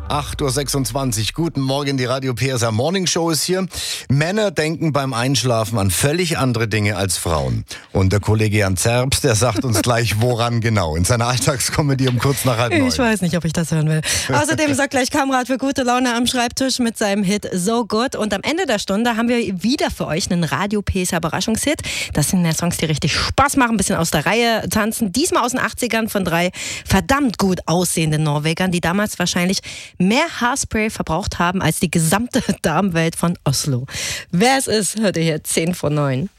8.26 Uhr, guten Morgen, die Radio PSR Morning Show ist hier. Männer denken beim Einschlafen an völlig andere Dinge als Frauen. Und der Kollege Jan Zerbst, der sagt uns gleich, woran genau, in seiner Alltagskomödie um kurz nach 8:30. Ich weiß nicht, ob ich das hören will. Außerdem sagt gleich Kamrat für gute Laune am Schreibtisch mit seinem Hit So Good. Und am Ende der Stunde haben wir wieder für euch einen Radio PSR Überraschungshit. Das sind ja Songs, die richtig Spaß machen, ein bisschen aus der Reihe tanzen. Diesmal aus den 80ern von 3 verdammt gut aussehenden Norwegern, die damals wahrscheinlich mehr Haarspray verbraucht haben als die gesamte Damenwelt von Oslo. Wer es ist, hört ihr hier 10 vor 9.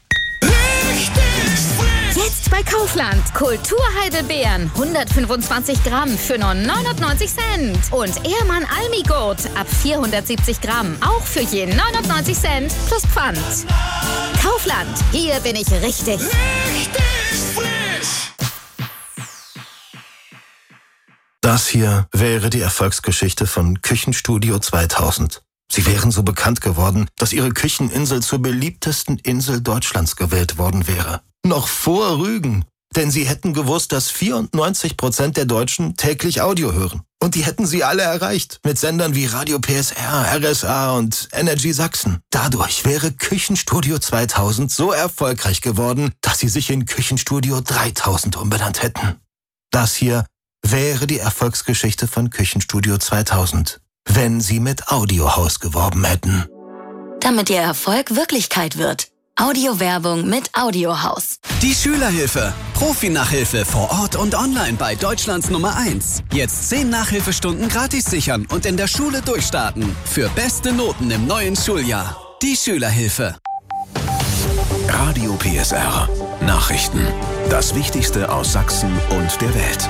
Jetzt bei Kaufland. Kulturheidelbeeren 125 Gramm für nur 99 Cent. Und Ehrmann Almigurt ab 470 Gramm. Auch für je 99 Cent plus Pfand. Kaufland. Hier bin ich richtig. Das hier wäre die Erfolgsgeschichte von Küchenstudio 2000. Sie wären so bekannt geworden, dass ihre Kücheninsel zur beliebtesten Insel Deutschlands gewählt worden wäre. Noch vor Rügen. Denn sie hätten gewusst, dass 94% der Deutschen täglich Audio hören. Und die hätten sie alle erreicht. Mit Sendern wie Radio PSR, RSA und Energy Sachsen. Dadurch wäre Küchenstudio 2000 so erfolgreich geworden, dass sie sich in Küchenstudio 3000 umbenannt hätten. Das hier wäre die Erfolgsgeschichte von Küchenstudio 2000, wenn sie mit Audiohaus geworben hätten. Damit ihr Erfolg Wirklichkeit wird. Audiowerbung mit Audiohaus. Die Schülerhilfe. Profi-Nachhilfe vor Ort und online bei Deutschlands Nummer 1. Jetzt 10 Nachhilfestunden gratis sichern und in der Schule durchstarten. Für beste Noten im neuen Schuljahr. Die Schülerhilfe. Radio PSR. Nachrichten. Das Wichtigste aus Sachsen und der Welt.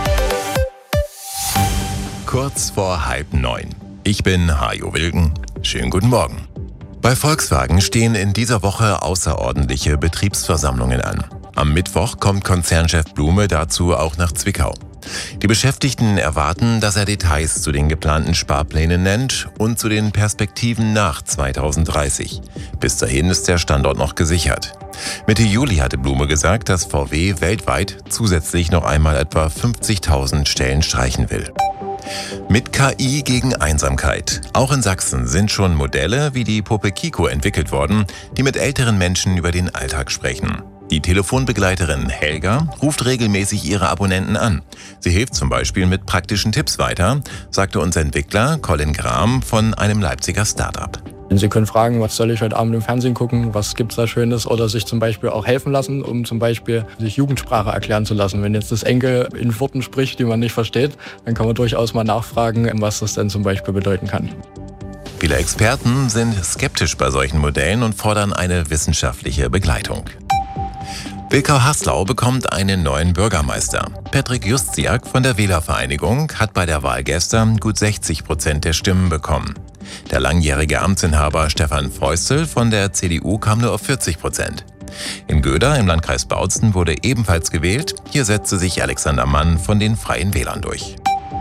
Kurz vor 8:30. Ich bin Hajo Wilken. Schönen guten Morgen. Bei Volkswagen stehen in dieser Woche außerordentliche Betriebsversammlungen an. Am Mittwoch kommt Konzernchef Blume dazu auch nach Zwickau. Die Beschäftigten erwarten, dass er Details zu den geplanten Sparplänen nennt und zu den Perspektiven nach 2030. Bis dahin ist der Standort noch gesichert. Mitte Juli hatte Blume gesagt, dass VW weltweit zusätzlich noch einmal etwa 50.000 Stellen streichen will. Mit KI gegen Einsamkeit. Auch in Sachsen sind schon Modelle wie die Puppe Kiko entwickelt worden, die mit älteren Menschen über den Alltag sprechen. Die Telefonbegleiterin Helga ruft regelmäßig ihre Abonnenten an. Sie hilft zum Beispiel mit praktischen Tipps weiter, sagte uns Entwickler Colin Graham von einem Leipziger Start-up. Sie können fragen, was soll ich heute Abend im Fernsehen gucken, was gibt's da Schönes, oder sich zum Beispiel auch helfen lassen, um zum Beispiel sich Jugendsprache erklären zu lassen. Wenn jetzt das Enkel in Worten spricht, die man nicht versteht, dann kann man durchaus mal nachfragen, was das denn zum Beispiel bedeuten kann. Viele Experten sind skeptisch bei solchen Modellen und fordern eine wissenschaftliche Begleitung. Wilkau-Haslau bekommt einen neuen Bürgermeister. Patrick Justiak von der Wählervereinigung hat bei der Wahl gestern gut 60% der Stimmen bekommen. Der langjährige Amtsinhaber Stefan Feustel von der CDU kam nur auf 40%. In Göder im Landkreis Bautzen wurde ebenfalls gewählt. Hier setzte sich Alexander Mann von den Freien Wählern durch.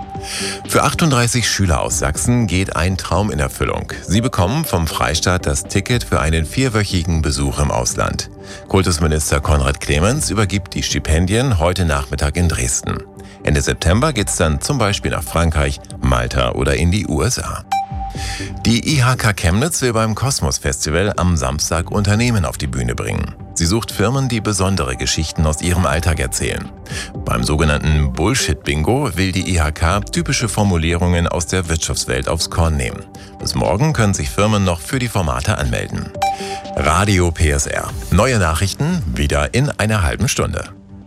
Für 38 Schüler aus Sachsen geht ein Traum in Erfüllung. Sie bekommen vom Freistaat das Ticket für einen 4-wöchigen Besuch im Ausland. Kultusminister Konrad Clemens übergibt die Stipendien heute Nachmittag in Dresden. Ende September geht's dann zum Beispiel nach Frankreich, Malta oder in die USA. Die IHK Chemnitz will beim Kosmos Festival am Samstag Unternehmen auf die Bühne bringen. Sie sucht Firmen, die besondere Geschichten aus ihrem Alltag erzählen. Beim sogenannten Bullshit-Bingo will die IHK typische Formulierungen aus der Wirtschaftswelt aufs Korn nehmen. Bis morgen können sich Firmen noch für die Formate anmelden. Radio PSR. Neue Nachrichten wieder in einer halben Stunde.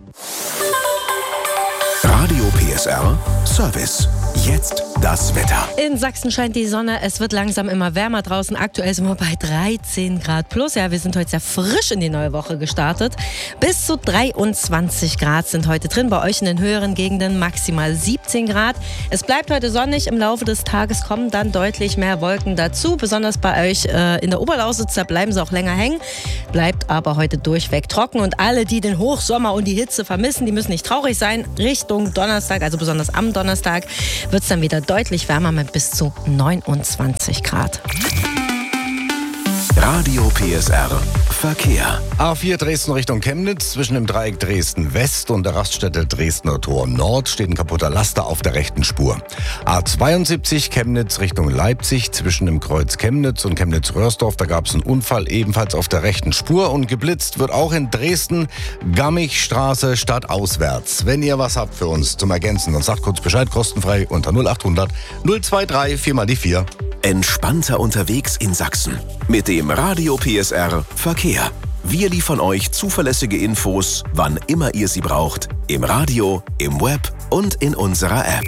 Radio PSR Service. Jetzt das Wetter. In Sachsen scheint die Sonne, es wird langsam immer wärmer draußen. Aktuell sind wir bei 13 Grad plus. Ja, wir sind heute sehr frisch in die neue Woche gestartet. Bis zu 23 Grad sind heute drin. Bei euch in den höheren Gegenden maximal 17 Grad. Es bleibt heute sonnig. Im Laufe des Tages kommen dann deutlich mehr Wolken dazu. Besonders bei euch in der Oberlausitz, da bleiben sie auch länger hängen. Bleibt aber heute durchweg trocken. Und alle, die den Hochsommer und die Hitze vermissen, die müssen nicht traurig sein. Richtung Donnerstag, also besonders am Donnerstag, wird es dann wieder deutlich wärmer mit bis zu 29 Grad. Radio PSR Verkehr. A4 Dresden Richtung Chemnitz. Zwischen dem Dreieck Dresden West und der Raststätte Dresdner Tor Nord steht ein kaputter Laster auf der rechten Spur. A72 Chemnitz Richtung Leipzig. Zwischen dem Kreuz Chemnitz und Chemnitz-Röhrsdorf. Da gab es einen Unfall ebenfalls auf der rechten Spur. Und geblitzt wird auch in Dresden Gammichstraße stadtauswärts. Wenn ihr was habt für uns zum Ergänzen, dann sagt kurz Bescheid, kostenfrei unter 0800 023 4 mal die 4. Entspannter unterwegs in Sachsen. Mit dem Radio PSR Verkehr. Wir liefern euch zuverlässige Infos, wann immer ihr sie braucht. Im Radio, im Web und in unserer App.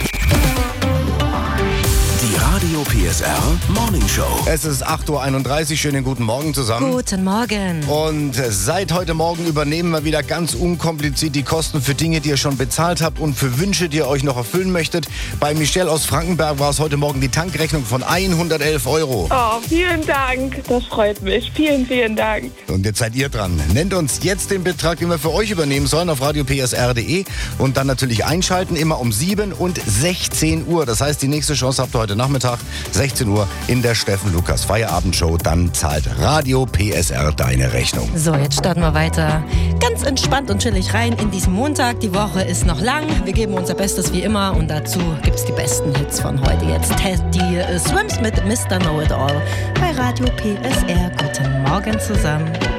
Die Radio PSR Morning Show. Es ist 8.31 Uhr. Schönen guten Morgen zusammen. Guten Morgen. Und seit heute Morgen übernehmen wir wieder ganz unkompliziert die Kosten für Dinge, die ihr schon bezahlt habt und für Wünsche, die ihr euch noch erfüllen möchtet. Bei Michelle aus Frankenberg war es heute Morgen die Tankrechnung von 111 Euro. Oh, vielen Dank. Das freut mich. Vielen, vielen Dank. Und jetzt seid ihr dran. Nennt uns jetzt den Betrag, den wir für euch übernehmen sollen, auf radiopsr.de und dann natürlich einschalten, immer um 7 und 16 Uhr. Das heißt, die nächste Chance habt ihr heute Nachmittag, 16 Uhr in der Steffen-Lukas-Feierabendshow. Dann zahlt Radio PSR deine Rechnung. So, jetzt starten wir weiter. Ganz entspannt und chillig rein in diesen Montag. Die Woche ist noch lang. Wir geben unser Bestes wie immer und dazu gibt es die besten Hits von heute. Jetzt Teddy Swims mit Mr. Know-It-All bei Radio PSR. Guten Morgen zusammen.